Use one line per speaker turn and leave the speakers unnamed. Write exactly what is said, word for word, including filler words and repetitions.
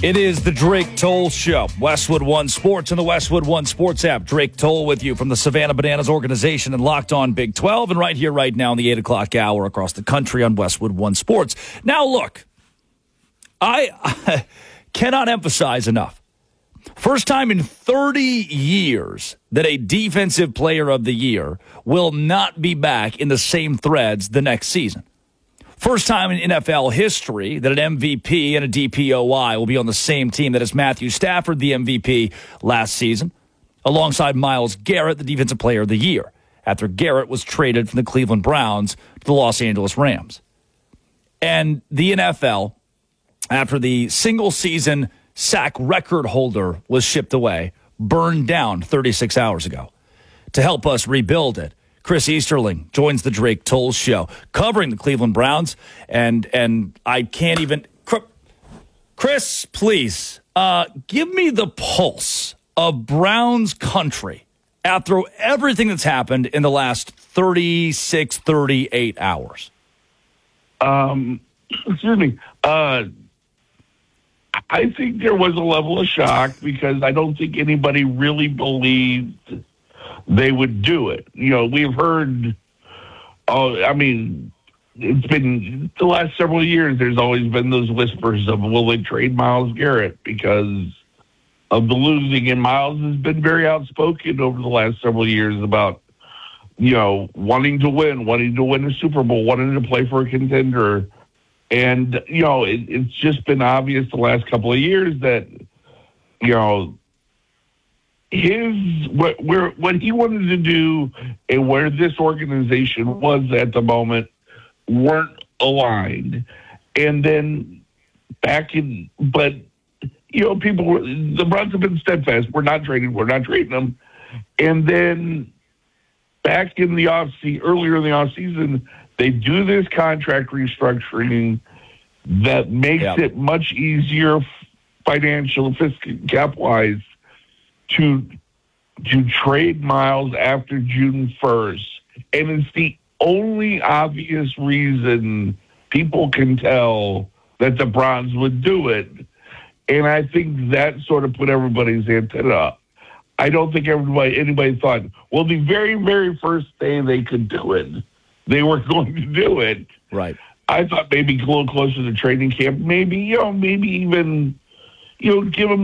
It is the Drake Toll Show. Westwood One Sports and the Westwood One Sports app. Drake Toll with you from the Savannah Bananas organization and Locked On Big twelve, and right here, right now, in the eight o'clock hour across the country on Westwood One Sports. Now, look, I, I cannot emphasize enough. First time in thirty years that a defensive player of the year will not be back in the same threads the next season. First time in N F L history that an M V P and a D P O Y will be on the same team. That is Matthew Stafford, the M V P last season, alongside Myles Garrett, the Defensive Player of the Year, after Garrett was traded from the Cleveland Browns to the Los Angeles Rams. And the N F L, after the single-season sack record holder was shipped away, burned down thirty-six hours ago. To help us rebuild it, Chris Easterling joins the Drake Toll Show, covering the Cleveland Browns, and and I can't even... Chris, please, uh, give me the pulse of Browns country after everything that's happened in the last thirty-six, thirty-eight hours.
Um, excuse me. Uh, I think there was a level of shock because I don't think anybody really believed they would do it. You know, we've heard, oh, I mean, it's been the last several years, there's always been those whispers of, will they trade Myles Garrett because of the losing? And Myles has been very outspoken over the last several years about, you know, wanting to win, wanting to win a Super Bowl, wanting to play for a contender. And, you know, it, it's just been obvious the last couple of years that, you know, his what where what he wanted to do and where this organization was at the moment weren't aligned. And then back in, but you know, people were, the Browns have been steadfast. We're not trading. We're not trading them. And then back in the off season, earlier in the off season, they do this contract restructuring that makes yep. it much easier financial, fiscal cap wise, to to trade Myles after June first. And it's the only obvious reason people can tell that the Browns would do it. And I think that sort of put everybody's antenna up. I don't think everybody anybody thought, well, the very, very first day they could do it, they were going to do it.
Right.
I thought maybe a little closer to training camp, maybe, you know, maybe even, you know, give them